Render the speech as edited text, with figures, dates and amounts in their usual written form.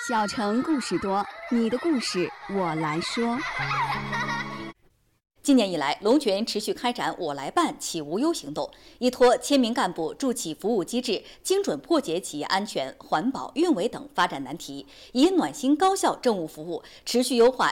小城故事多，你的故事我来说。 今年以来，龙泉持续开展“我来办，企无忧”行动，依托千名干部筑起服务机制，精准破解企业安全、环保、运维等发展难题，以暖心高效政务服务，持续优化